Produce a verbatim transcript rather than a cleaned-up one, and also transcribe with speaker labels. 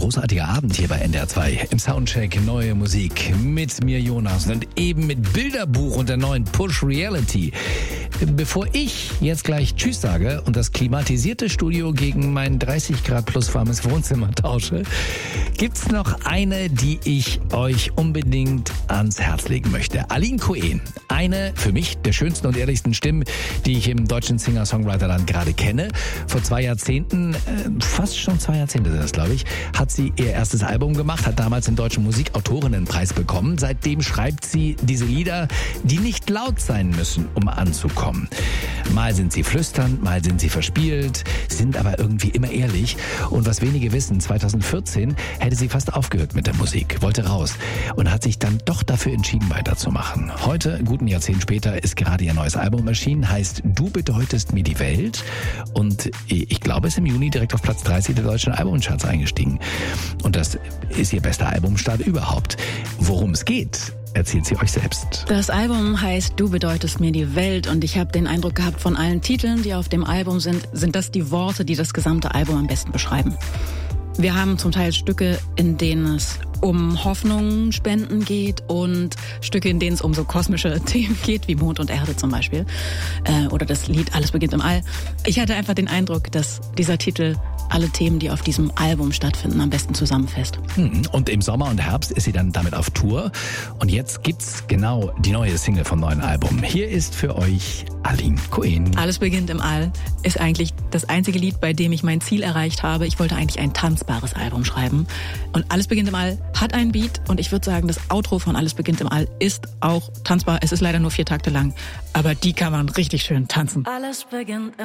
Speaker 1: großartiger Abend hier bei N D R zwei. Im Soundcheck neue Musik mit mir Jonas und eben mit Bilderbuch und der neuen Push Reality. Bevor ich jetzt gleich Tschüss sage und das klimatisierte Studio gegen mein dreißig Grad plus warmes Wohnzimmer tausche, gibt's noch eine, die ich euch unbedingt ans Herz legen möchte. Aline Cohen, eine für mich der schönsten und ehrlichsten Stimmen, die ich im deutschen Singer-Songwriter-Land gerade kenne. Vor zwei Jahrzehnten, äh, fast schon zwei Jahrzehnte sind das, glaube ich, hat sie ihr erstes Album gemacht, hat damals den Deutschen Musikautorinnenpreis bekommen. Seitdem schreibt sie diese Lieder, die nicht laut sein müssen, um anzukommen. Mal sind sie flüsternd, mal sind sie verspielt, sind aber irgendwie immer ehrlich. Und was wenige wissen, zwanzig vierzehn hätte sie fast aufgehört mit der Musik, wollte raus und hat sich dann doch dafür entschieden, weiterzumachen. Heute, guten Jahrzehnt später, ist gerade ihr neues Album erschienen, heißt Du bedeutest mir die Welt. Und ich glaube, es ist im Juni direkt auf Platz dreißig der deutschen Albumcharts eingestiegen. Und das ist ihr bester Albumstart überhaupt. Worum es geht, erzählt sie euch selbst.
Speaker 2: Das Album heißt Du bedeutest mir die Welt und ich habe den Eindruck gehabt, von allen Titeln, die auf dem Album sind, sind das die Worte, die das gesamte Album am besten beschreiben. Wir haben zum Teil Stücke, in denen es um Hoffnung spenden geht und Stücke, in denen es um so kosmische Themen geht, wie Mond und Erde zum Beispiel. Äh, oder das Lied Alles beginnt im All. Ich hatte einfach den Eindruck, dass dieser Titel alle Themen, die auf diesem Album stattfinden, am besten zusammenfasst.
Speaker 1: Und im Sommer und Herbst ist sie dann damit auf Tour. Und jetzt gibt's genau die neue Single vom neuen Album. Hier ist für euch Aline Cohen.
Speaker 2: Alles beginnt im All ist eigentlich das einzige Lied, bei dem ich mein Ziel erreicht habe. Ich wollte eigentlich ein tanzbares Album schreiben. Und Alles beginnt im All hat einen Beat. Und ich würde sagen, das Outro von Alles beginnt im All ist auch tanzbar. Es ist leider nur vier Takte lang. Aber die kann man richtig schön tanzen.
Speaker 3: Alles beginnt im